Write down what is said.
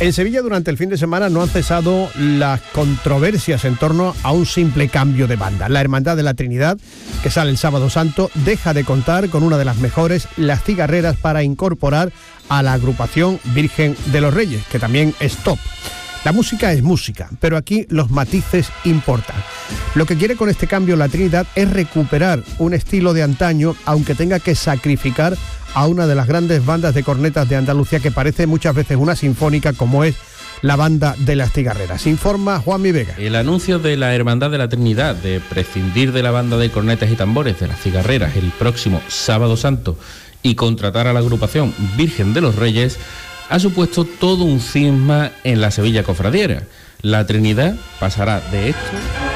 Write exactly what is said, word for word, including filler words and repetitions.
En Sevilla durante el fin de semana no han cesado las controversias en torno a un simple cambio de banda. La Hermandad de la Trinidad, que sale el Sábado Santo, deja de contar con una de las mejores, Las Cigarreras, para incorporar a la agrupación Virgen de los Reyes, que también es top. La música es música, pero aquí los matices importan. Lo que quiere con este cambio la Trinidad es recuperar un estilo de antaño, aunque tenga que sacrificar a una de las grandes bandas de cornetas de Andalucía, que parece muchas veces una sinfónica, como es la Banda de las Cigarreras. Informa Juanmi Vega. El anuncio de la Hermandad de la Trinidad de prescindir de la banda de cornetas y tambores de las Cigarreras el próximo Sábado Santo y contratar a la agrupación Virgen de los Reyes ha supuesto todo un cisma en la Sevilla cofradiera. La Trinidad pasará de esto